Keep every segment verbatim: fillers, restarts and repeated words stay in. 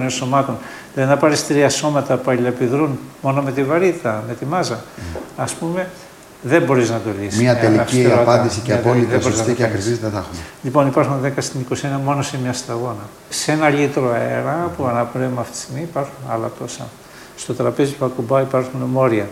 σωμάτων. Δηλαδή να πάρεις τρία σώματα που αλληλεπιδρούν μόνο με τη βαρύτητα, με τη μάζα, mm. ας πούμε, δεν μπορείς να το λύσεις. Μία τελική απάντηση και απόλυτα σωστή και ακριβή δεν θα έχουμε. Λοιπόν, υπάρχουν δέκα στην είκοσι ένα μόνο σε μια σταγόνα. Σε ένα λίτρο αέρα που αναπνέουμε αυτή τη στιγμή υπάρχουν άλλα τόσα. Στο τραπέζι που ακουμπάω υπάρχουν μόρια.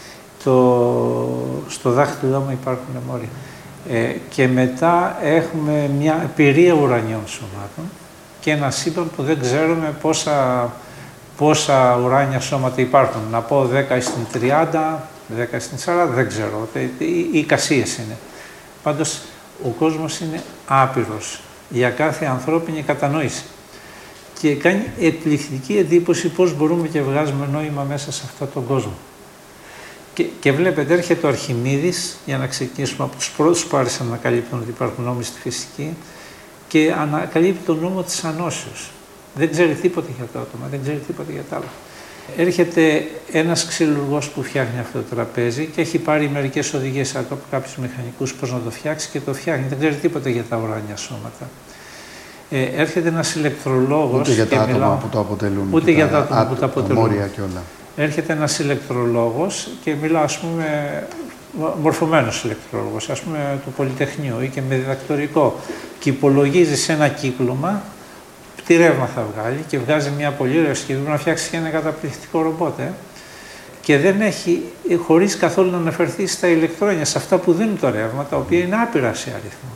Το... Στο δάχτυλό μου υπάρχουν μόρια. Ε, και μετά έχουμε μια εμπειρία ουρανιών σωμάτων και ένα σύμπαν που δεν ξέρουμε πόσα, πόσα ουράνια σώματα υπάρχουν. Να πω δέκα στην τριάντα, δέκα στην σαράντα, δεν ξέρω, οι εικασίες είναι. Πάντως, ο κόσμος είναι άπειρος για κάθε ανθρώπινη κατανόηση. Και κάνει εκπληκτική εντύπωση πώς μπορούμε και βγάζουμε νόημα μέσα σε αυτόν τον κόσμο. Και, και βλέπετε, έρχεται ο Αρχιμίδης, για να ξεκινήσουμε από τους πρώτους που άρχισαν να ανακαλύπτουν ότι υπάρχουν νόμοι στη φυσική, και ανακαλύπτει τον νόμο της ανώσεως. Δεν ξέρει τίποτα για το άτομα, δεν ξέρει τίποτα για τα άλλα. Έρχεται ένας ξυλουργός που φτιάχνει αυτό το τραπέζι και έχει πάρει μερικές οδηγίες από κάποιους μηχανικούς πώς να το φτιάξει και το φτιάχνει. Δεν ξέρει τίποτα για τα ουράνια σώματα. Ε, έρχεται ένας ηλεκτρολόγος. Ούτε για τα άτομα μιλάω, που το αποτελούν. Ούτε για τα άτομα που το αποτελούν. Μόρια και όλα. Έρχεται ένας ηλεκτρολόγος και μιλάω, ας πούμε, μορφωμένος ηλεκτρολόγος, ας πούμε, του Πολυτεχνείου ή και με διδακτορικό, και υπολογίζει σε ένα κύκλωμα τι ρεύμα θα βγάλει και βγάζει μια πολύ ωραία συσκευή που να φτιάξει και ένα καταπληκτικό ρομπότ. Ε. Και δεν έχει, χωρίς καθόλου να αναφερθεί στα ηλεκτρόνια, σε αυτά που δίνουν το ρεύμα, τα οποία είναι άπειρα σε αριθμό.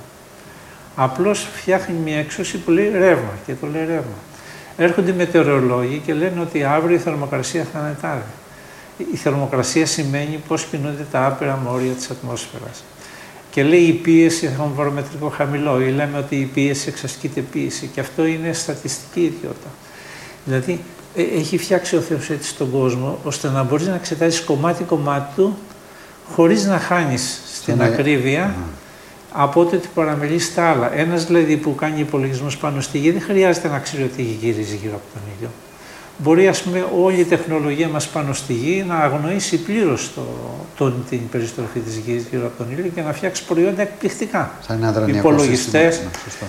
Απλώς φτιάχνει μια εξώση που λέει ρεύμα και το λέει ρεύμα. Έρχονται οι μετεωρολόγοι και λένε ότι αύριο η θερμοκρασία θα είναι τάδε. Η θερμοκρασία σημαίνει πώς κινούνται τα άπειρα μόρια της ατμόσφαιρας. Και λέει η πίεση θα έχουμε βαρομετρικό χαμηλό, ή λέμε ότι η πίεση εξασκείται πίεση. Και αυτό είναι στατιστική ιδιότητα. Δηλαδή, ε, έχει φτιάξει ο Θεός έτσι τον κόσμο, ώστε να μπορείς να εξετάσεις κομμάτι-κομμάτι του, χωρίς να χάνεις στην ναι. ακρίβεια mm. από ό,τι παραμελείς τα άλλα. Ένας δηλαδή που κάνει υπολογισμούς πάνω στη γη δεν χρειάζεται να ξέρει ότι η γη γυρίζει γύρω από τον ήλιο. Μπορεί, ας πούμε, όλη η τεχνολογία μας πάνω στη γη να αγνοήσει πλήρως το, το, την περιστροφή της γης γύρω από τον ήλιο και να φτιάξει προϊόντα εκπληκτικά. Σαν υπολογιστές.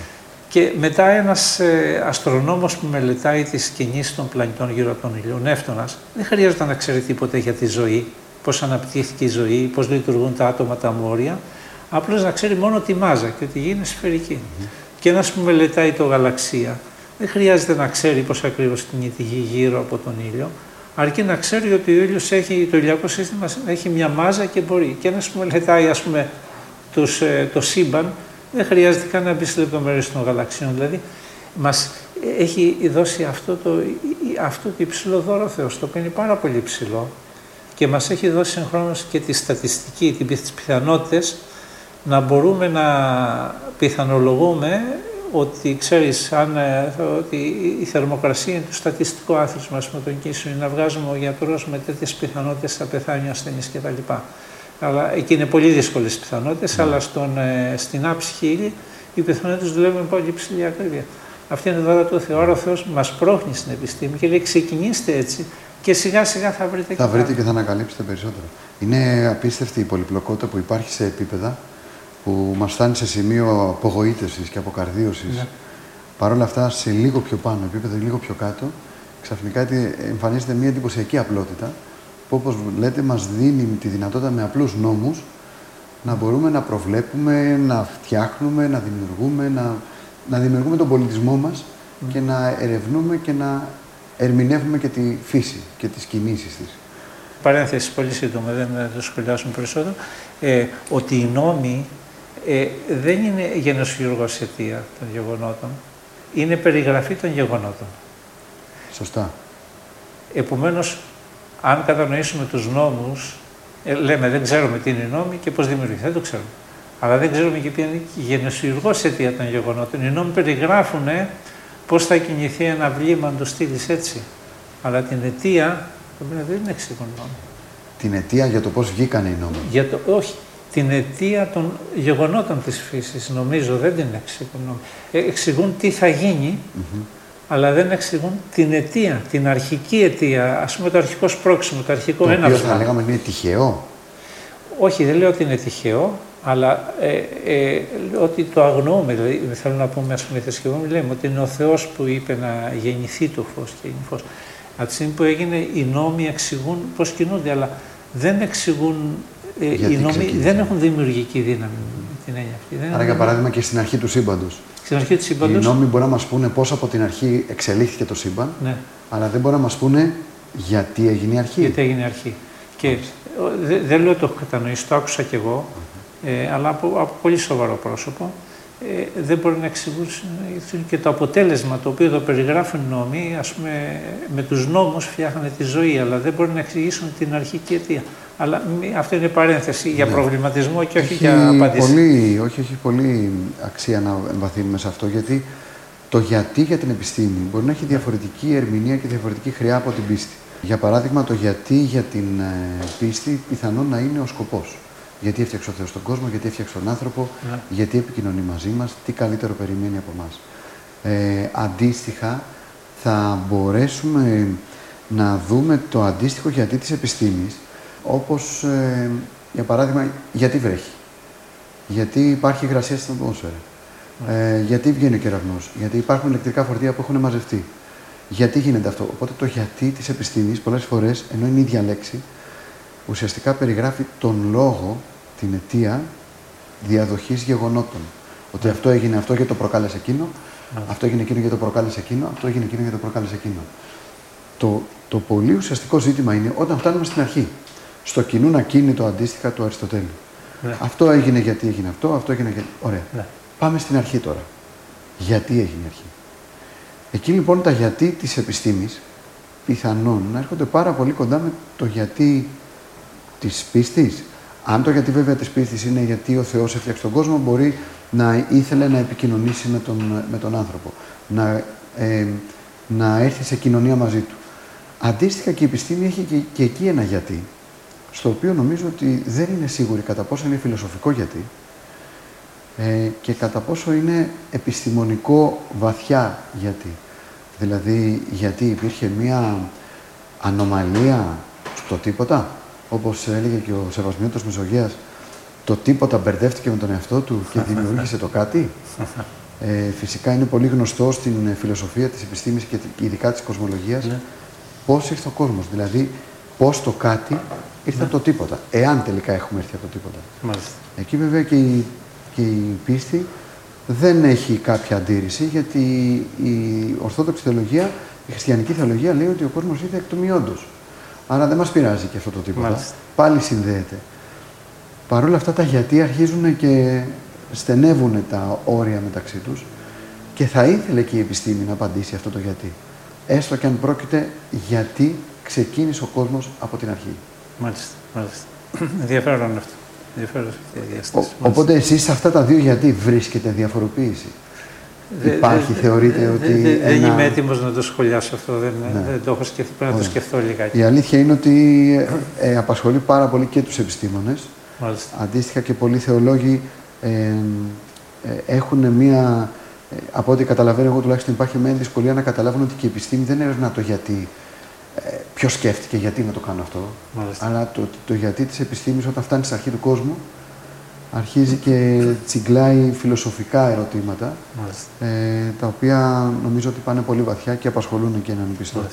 Και μετά ένας ε, αστρονόμος που μελετάει τις κινήσεις των πλανητών γύρω από τον ήλιο, ο Νεύτωνας, δεν χρειάζεται να ξέρει τίποτα για τη ζωή, πώς αναπτύχθηκε η ζωή, πώς λειτουργούν τα άτομα, τα μόρια, απλώς να ξέρει μόνο τη μάζα και ότι η γη είναι σφαιρική. Mm-hmm. Και ένας που μελετάει το γαλαξία, δεν χρειάζεται να ξέρει πώς ακριβώς κινείται η γη γύρω από τον ήλιο, αρκεί να ξέρει ότι ο ήλιος έχει, το ηλιακό σύστημα έχει μια μάζα και μπορεί. Και ένας που μελετάει, ας πούμε, τους, το σύμπαν, δεν χρειάζεται καν να μπει στις λεπτομέρειες των γαλαξιών. Δηλαδή, μας έχει δώσει αυτό το, αυτό το υψηλό δώρο ο Θεός, το οποίο είναι πάρα πολύ υψηλό, και μας έχει δώσει συγχρόνως και τη στατιστική, τις πιθανότητες να μπορούμε να πιθανολογούμε ότι, ξέρεις, αν, ότι η θερμοκρασία είναι το στατιστικό άθροισμα με τον κίσιο, να βγάζουμε ο γιατρός με τέτοιες πιθανότητες θα πεθάνει ο ασθενής κτλ. Αλλά εκεί είναι πολύ δύσκολες πιθανότητες, mm. αλλά στον, στην άψυχη ύλη οι πιθανότητες δουλεύουν με πολύ υψηλή ακρίβεια. Αυτή είναι δώρα του Θεού. Άρα ο Θεός μας πρόχνει στην επιστήμη και λέει: ξεκινήστε έτσι και σιγά σιγά θα βρείτε θα και βρείτε και θα ανακαλύψετε περισσότερο. Είναι απίστευτη η πολυπλοκότητα που υπάρχει σε επίπεδα που μας φτάνει σε σημείο απογοήτευσης και αποκαρδίωσης. Ναι. Παρ' όλα αυτά, σε λίγο πιο πάνω επίπεδο, λίγο πιο κάτω, ξαφνικά εμφανίζεται μια εντυπωσιακή απλότητα που, όπως λέτε, μας δίνει τη δυνατότητα με απλούς νόμους να μπορούμε να προβλέπουμε, να φτιάχνουμε, να δημιουργούμε, να, να δημιουργούμε τον πολιτισμό μας mm. και να ερευνούμε και να ερμηνεύουμε και τη φύση και τις κινήσεις της. Παρένθεση πολύ σύντομα, δεν θα το σχολιάσουμε περισσότερο, ε, ότι οι νόμοι ε, δεν είναι γενεσιουργός αιτία των γεγονότων, είναι περιγραφή των γεγονότων. Σωστά. Επομένως, αν κατανοήσουμε τους νόμους, ε, λέμε δεν ξέρουμε τι είναι οι νόμοι και πώς δημιουργείται, δεν το ξέρουμε. Αλλά δεν ξέρουμε και ποια είναι η γενεσιουργός αιτία των γεγονότων. Οι νόμοι περιγράφουν ε, πώς θα κινηθεί ένα βλήμα, αν το στείλεις έτσι. Αλλά την αιτία δεν εξηγούν νόμοι. Την αιτία για το πώς βγήκαν οι νόμοι. Για το, όχι. Την αιτία των γεγονότων της φύσης, νομίζω, δεν την εξηγούν νόμοι. Ε, εξηγούν τι θα γίνει, mm-hmm. αλλά δεν εξηγούν την αιτία, την αρχική αιτία, ας πούμε το αρχικό σπρώξιμο, το αρχικό έναυσμα. Το οποίο θα λέγαμε είναι τυχαίο. Όχι, δεν λέω ότι είναι τυχαίο, Αλλά ε, ε, ότι το αγνοούμε, δηλαδή θέλω να πούμε, ας πούμε, οι θρησκευόμενοι λέμε ότι είναι ο Θεός που είπε να γεννηθεί το φως και γίνει φως. Από τη στιγμή που έγινε, οι νόμοι εξηγούν πώς κινούνται, αλλά δεν εξηγούν, ε, οι νόμοι δεν έχουν δημιουργική δύναμη mm. την έννοια αυτή. Άρα, για παράδειγμα, και στην αρχή του σύμπαντος. Στην αρχή του σύμπαντος. Οι νόμοι μπορεί να μας πούνε πώς από την αρχή εξελίχθηκε το σύμπαν, ναι. αλλά δεν μπορεί να μας πούνε γιατί έγινε η αρχή. Γιατί έγινε η αρχή. Και δεν δε λέω το έχω κατανοήσει, το άκουσα κι εγώ, mm-hmm. ε, αλλά από, από πολύ σοβαρό πρόσωπο. Ε, δεν μπορεί να εξηγούν και το αποτέλεσμα το οποίο το περιγράφουν οι νόμοι, ας πούμε, με τους νόμους φτιάχνανε τη ζωή, αλλά δεν μπορεί να εξηγήσουν την αρχική αιτία. Αλλά μη, αυτό είναι παρένθεση για ναι. προβληματισμό και όχι έχει για απάντηση. Πολύ, όχι, έχει πολύ αξία να εμβαθύνουμε σε αυτό, γιατί το γιατί για την επιστήμη μπορεί να έχει διαφορετική ερμηνεία και διαφορετική χρειά από την πίστη. Για παράδειγμα, το γιατί για την ε, πίστη πιθανόν να είναι ο σκοπός. Γιατί έφτιαξε ο Θεός τον κόσμο, γιατί έφτιαξε τον άνθρωπο, ναι. γιατί επικοινωνεί μαζί μας, τι καλύτερο περιμένει από εμάς. Ε, αντίστοιχα, θα μπορέσουμε να δούμε το αντίστοιχο γιατί της επιστήμης, όπως, ε, για παράδειγμα, γιατί βρέχει, γιατί υπάρχει υγρασία στην ατμόσφαιρα, ναι. ε, γιατί βγαίνει ο κεραυνός, γιατί υπάρχουν ηλεκτρικά φορτία που έχουν μαζευτεί. Γιατί γίνεται αυτό. Οπότε το γιατί της επιστήμης, πολλές φορές, ενώ είναι η ίδια λέξη, ουσιαστικά περιγράφει τον λόγο, την αιτία διαδοχής γεγονότων. Ότι αυτό έγινε αυτό γιατί το προκάλεσε εκείνο, yeah. αυτό έγινε εκείνο γιατί το προκάλεσε εκείνο, αυτό έγινε εκείνο γιατί το προκάλεσε εκείνο. Το, το πολύ ουσιαστικό ζήτημα είναι όταν φτάνουμε στην αρχή, στο κινούν ακίνητο αντίστοιχα του Αριστοτέλη. Yeah. Αυτό έγινε γιατί έγινε αυτό, αυτό έγινε γιατί... Ωραία. Yeah. Πάμε στην αρχή τώρα. Γιατί έγινε η αρχή. Εκεί λοιπόν τα γιατί της επιστήμης πιθανόν να έρχονται πάρα πολύ κοντά με το γιατί της πίστης. Αν το γιατί βέβαια της πίστης είναι γιατί ο Θεός έφτιαξε τον κόσμο, μπορεί να ήθελε να επικοινωνήσει με τον, με τον άνθρωπο, να, ε, να έρθει σε κοινωνία μαζί του. Αντίστοιχα και η επιστήμη έχει και, και εκεί ένα γιατί, στο οποίο νομίζω ότι δεν είναι σίγουρη κατά πόσο είναι φιλοσοφικό γιατί ε, και κατά πόσο είναι επιστημονικό βαθιά γιατί. Δηλαδή, γιατί υπήρχε μία ανομαλία στο τίποτα. Όπως έλεγε και ο Σεβασμιώτος Μεσογείας, το τίποτα μπερδεύτηκε με τον εαυτό του και δημιούργησε το κάτι. Ε, φυσικά είναι πολύ γνωστό στην φιλοσοφία της επιστήμης και ειδικά της κοσμολογίας ναι. πώς ήρθε ο κόσμος. Δηλαδή, πώς το κάτι ήρθε ναι. από το τίποτα. Εάν τελικά έχουμε έρθει από το τίποτα. Μάλιστα. Εκεί βέβαια και η, και η πίστη δεν έχει κάποια αντίρρηση, γιατί η ορθόδοξη θεολογία, η χριστιανική θεολογία λέει ότι ο κόσμος ήρθε εκ του μειόντος. Άρα δεν μας πειράζει και αυτό το τίποτα. Μάλιστα. Πάλι συνδέεται. Παρ' όλα αυτά τα γιατί αρχίζουν και στενεύουν τα όρια μεταξύ τους και θα ήθελε και η επιστήμη να απαντήσει αυτό το γιατί. Έστω και αν πρόκειται γιατί ξεκίνησε ο κόσμος από την αρχή. Μάλιστα. Μάλιστα. Ενδιαφέρον αυτό. Ενδιαφέρον αυτή η Οπότε εσείς σε αυτά τα δύο γιατί βρίσκετε διαφοροποίηση. Δε, Υπάρχει, δε, θεωρείτε δε, ότι. Δε, ένα... Δεν είμαι έτοιμος να το σχολιάσω αυτό. Δεν, ναι. δεν το έχω σκεφτεί. Πρέπει να το σκεφτώ λιγάκι. Η αλήθεια είναι ότι ε, απασχολεί πάρα πολύ και τους επιστήμονες. Μάλιστα. Αντίστοιχα και πολλοί θεολόγοι ε, ε, έχουν μία. Ε, από ό,τι καταλαβαίνω εγώ τουλάχιστον, υπάρχει μια δυσκολία να καταλάβουν ότι και η επιστήμη δεν έρευνα το γιατί. Ε, ποιος σκέφτηκε, γιατί να το κάνω αυτό. Μάλιστα. Αλλά το, το γιατί της επιστήμης, όταν φτάνει στην αρχή του κόσμου, αρχίζει και τσιγκλάει φιλοσοφικά ερωτήματα, ε, τα οποία νομίζω ότι πάνε πολύ βαθιά και απασχολούν και έναν πιστό.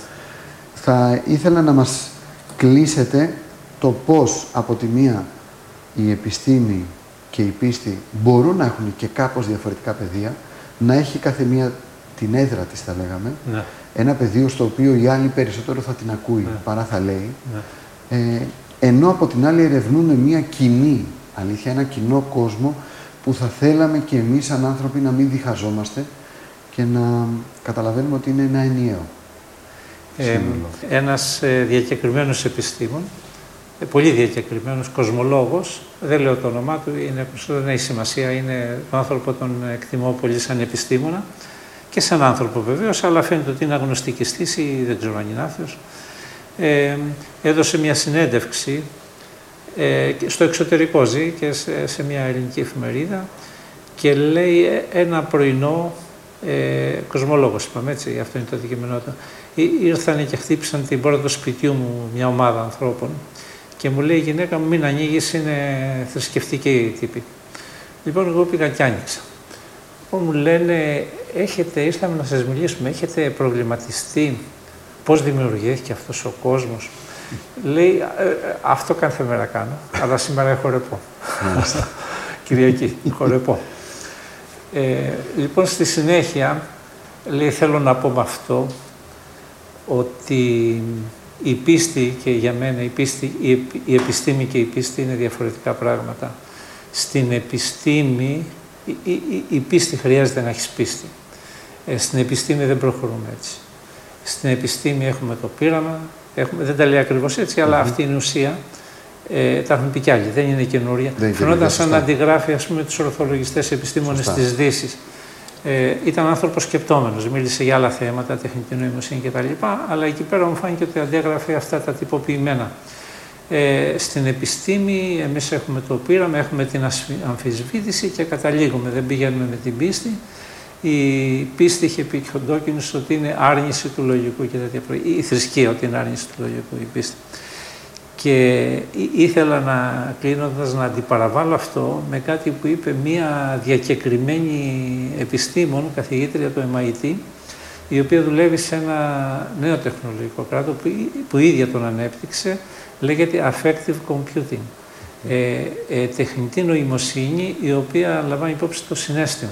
Θα ήθελα να μας κλείσετε το πώς από τη μία η επιστήμη και η πίστη μπορούν να έχουν και κάπως διαφορετικά πεδία, να έχει κάθε μία την έδρα της, θα λέγαμε, ναι. ένα πεδίο στο οποίο η άλλη περισσότερο θα την ακούει ναι. παρά θα λέει, ναι. ε, ενώ από την άλλη ερευνούν μία κοινή αλήθεια, ένα κοινό κόσμο που θα θέλαμε και εμείς σαν άνθρωποι να μην διχαζόμαστε και να καταλαβαίνουμε ότι είναι ένα ενιαίο. Ε, ένας ε, διακεκριμένος επιστήμον, ε, πολύ διακεκριμένος κοσμολόγος, δεν λέω το όνομά του, είναι, δεν έχει σημασία, είναι τον άνθρωπο τον εκτιμώ πολύ σαν επιστήμονα και σαν άνθρωπο βεβαίως, αλλά φαίνεται ότι είναι αγνωστικιστής ή δεν ξέρω αν είναι άθεος. Ε, έδωσε μια συνέντευξη ε, στο εξωτερικό, ζει και σε, σε μια ελληνική εφημερίδα και λέει ένα πρωινό, ε, κοσμολόγος είπαμε έτσι, αυτό είναι το αντικείμενό του, ήρθανε και χτύπησαν την πόρτα του σπιτιού μου μια ομάδα ανθρώπων και μου λέει η γυναίκα μου μην ανοίγεις, είναι θρησκευτική τύπη. Λοιπόν, εγώ πήγα και άνοιξα. Λοιπόν, μου λένε, έχετε, ήρθαμε να σας μιλήσουμε, έχετε προβληματιστεί πώς δημιουργήθηκε αυτός ο κόσμος. Λέει, ε, αυτό κάθε μέρα κάνω, αλλά σήμερα έχω ρεπό. Κυριακή, έχω ρεπό. Ε, λοιπόν, στη συνέχεια, λέει, θέλω να πω με αυτό, ότι η πίστη και για μένα, η, πίστη, η, η επιστήμη και η πίστη είναι διαφορετικά πράγματα. Στην επιστήμη, η, η, η πίστη χρειάζεται να έχεις πίστη. Ε, στην επιστήμη δεν προχωρούμε έτσι. Στην επιστήμη έχουμε το πείραμα, έχουμε, δεν τα λέει ακριβώς έτσι, αλλά mm-hmm. αυτή είναι η ουσία. Ε, τα έχουν πει κι άλλοι, δεν είναι καινούρια. Φαινόταν σαν να αντιγράφει, ας πούμε, τους ορθολογιστές επιστήμονες σωστά. Της Δύσης. Ε, ήταν άνθρωπος σκεπτόμενος, μίλησε για άλλα θέματα, τεχνητή νοημοσύνη κτλ. Αλλά εκεί πέρα μου φάνηκε ότι αντέγραφε αυτά τα τυποποιημένα. Ε, στην επιστήμη εμείς έχουμε το πείραμα, έχουμε την αμφισβήτηση και καταλήγουμε, δεν πηγαίνουμε με την πίστη. Η πίστη είχε πει και ο Ντόκινς ότι είναι άρνηση του λογικού και τέτοια. Η θρησκεία ότι είναι άρνηση του λογικού, η πίστη. Και ήθελα να, κλείνοντας, να αντιπαραβάλω αυτό με κάτι που είπε μία διακεκριμένη επιστήμον, καθηγήτρια του εμ άι τι, η οποία δουλεύει σε ένα νέο τεχνολογικό κράτο που, που ίδια τον ανέπτυξε, λέγεται Affective Computing. Ε, ε, τεχνητή νοημοσύνη, η οποία λαμβάνει υπόψη το συναίσθημα.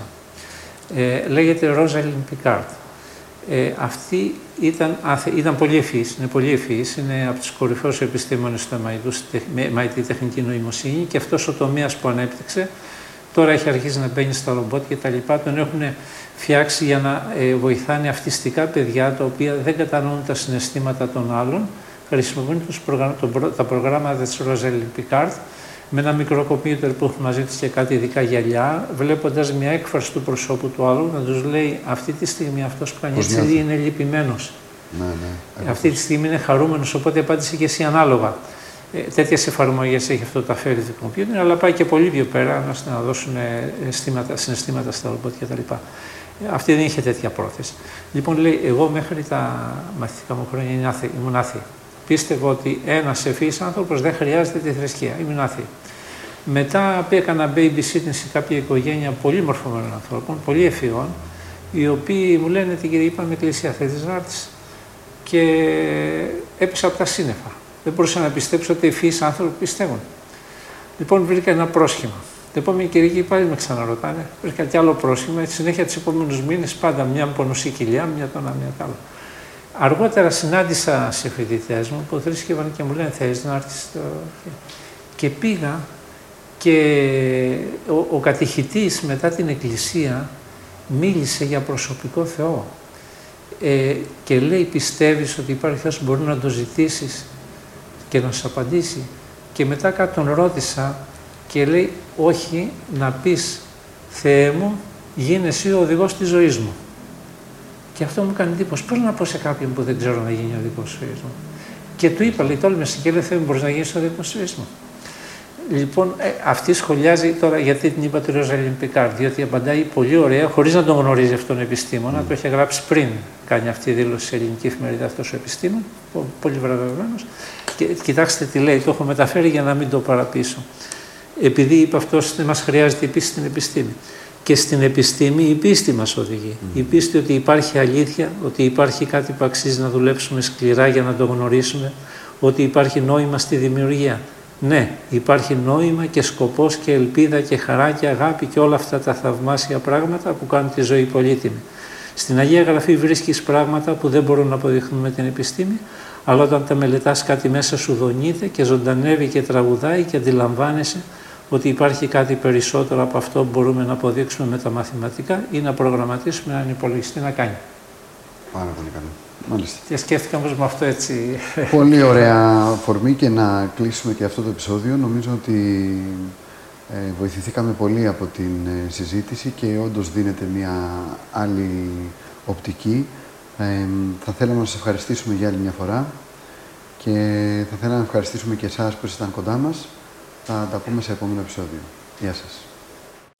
Ε, λέγεται Rosalind Picard. Ε, αυτή ήταν, ήταν πολύ ευφυής, είναι πολύ ευφυής, είναι από τους κορυφαίους επιστήμονες του εμ άι τι τεχνητή νοημοσύνη και αυτός ο τομέας που ανέπτυξε τώρα έχει αρχίσει να μπαίνει στα ρομπότ και τα λοιπά, τον έχουν φτιάξει για να ε, βοηθάνε αυτιστικά παιδιά τα οποία δεν κατανοούν τα συναισθήματα των άλλων, χρησιμοποιούν τους προγράμμα, το, τα προγράμματα της Rosalind Picard με ένα μικρό κομπιούτερ που έχει μαζί της και κάτι ειδικά γυαλιά, βλέποντας μια έκφραση του προσώπου του άλλου, να τους λέει αυτή τη στιγμή αυτός που κάνει έτσι είναι λυπημένος. Ναι, ναι, αυτή τη στιγμή είναι χαρούμενος, οπότε απάντησε και εσύ ανάλογα. Ε, τέτοιες εφαρμογές έχει αυτό το Affective Computing, αλλά πάει και πολύ πιο πέρα να δώσουν αισθήματα, συναισθήματα στα ρομπότ κτλ. Ε, αυτή δεν είχε τέτοια πρόθεση. Λοιπόν, λέει, εγώ μέχρι τα μαθητικά μου χρόνια ήμουν άθεη. Πίστευα ότι ένας ευφυής άνθρωπος δεν χρειάζεται τη θρησκεία. Ήμουν άθεη. Μετά έκανα babysitting σε κάποια οικογένεια πολύ μορφωμένων ανθρώπων, πολύ ευφυών, οι οποίοι μου λένε την κυρία, είπαμε εκκλησία, θέλεις να έρθεις. Και έπεσα από τα σύννεφα. Δεν μπορούσα να πιστέψω ότι οι ευφυείς άνθρωποι πιστεύουν. Λοιπόν, βρήκα ένα πρόσχημα. Την επόμενη Κυριακή πάλι με ξαναρωτάνε. Βρήκα κι άλλο πρόσχημα. Στη συνέχεια τους επόμενους μήνες πάντα μια πονοσή κοιλιά, μια το ένα, μια το άλλο. Αργότερα συνάντησα σε φοιτητές μου που θρήσκευαν και μου λένε θέλεις να έρθεις στο... Και πήγα και ο, ο κατηχητής μετά την εκκλησία μίλησε για προσωπικό Θεό ε, και λέει πιστεύεις ότι υπάρχει Θεός, μπορεί να το ζητήσεις και να σου απαντήσει. Και μετά κάτι τον ρώτησα και λέει όχι, να πεις Θεέ μου γίνε εσύ ο οδηγός της ζωής μου. Και αυτό μου κάνει εντύπωση. Πώς να πω σε κάποιον που δεν ξέρω να γίνει ο οδηγός της ζωής μου. Και του είπα, λέει, τόλμησε και λέει, Θεέ μου, μπορείς να γίνεις ο οδηγός της ζωής μου. Λοιπόν, ε, αυτή σχολιάζει τώρα γιατί την είπα του Rosalind Picard, διότι απαντάει πολύ ωραία, χωρίς να τον γνωρίζει αυτόν τον επιστήμονα. Mm. Το είχε γράψει πριν κάνει αυτή η δήλωση σε ελληνική εφημερίδα αυτός ο επιστήμον, πολύ βραβευμένος. Και κοιτάξτε τι λέει, το έχω μεταφέρει για να μην το παραπείσω. Επειδή είπε αυτός ότι μας χρειάζεται η πίστη στην επιστήμη. Και στην επιστήμη η πίστη μας οδηγεί. Mm. Η πίστη ότι υπάρχει αλήθεια, ότι υπάρχει κάτι που αξίζει να δουλέψουμε σκληρά για να το γνωρίσουμε, ότι υπάρχει νόημα στη δημιουργία. Ναι, υπάρχει νόημα και σκοπός και ελπίδα και χαρά και αγάπη και όλα αυτά τα θαυμάσια πράγματα που κάνουν τη ζωή πολύτιμη. Στην Αγία Γραφή βρίσκεις πράγματα που δεν μπορούν να αποδειχθούν με την επιστήμη, αλλά όταν τα μελετάς κάτι μέσα σου δονείται και ζωντανεύει και τραγουδάει και αντιλαμβάνεσαι ότι υπάρχει κάτι περισσότερο από αυτό που μπορούμε να αποδείξουμε με τα μαθηματικά ή να προγραμματίσουμε έναν υπολογιστή να κάνει. Πάρα πολύ καλό. Μάλιστα. Και σκέφτηκα όμως με αυτό έτσι. Πολύ ωραία αφορμή και να κλείσουμε και αυτό το επεισόδιο. Νομίζω ότι ε, βοηθηθήκαμε πολύ από την ε, συζήτηση και όντως δίνεται μια άλλη οπτική. Ε, θα θέλαμε να σας ευχαριστήσουμε για άλλη μια φορά και θα θέλαμε να ευχαριστήσουμε και εσάς που ήσασταν κοντά μας. Θα τα πούμε σε επόμενο επεισόδιο. Γεια σας.